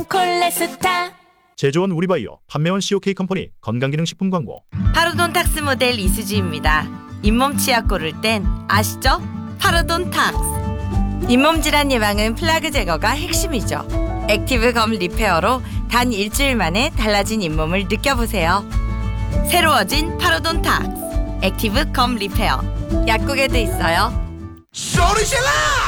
좋은 콜레스타. 제조원 우리바이오, 판매원 COK 컴퍼니 건강기능식품 광고. 파로돈탁스 모델 이수지입니다. 잇몸 치약 고를 땐 아시죠? 파로돈탁스. 잇몸 질환 예방은 플라그 제거가 핵심이죠. 액티브 검 리페어로 단 일주일 만에 달라진 잇몸을 느껴보세요. 새로워진 파로돈탁스 액티브 검 리페어. 약국에도 있어요. 소리질러!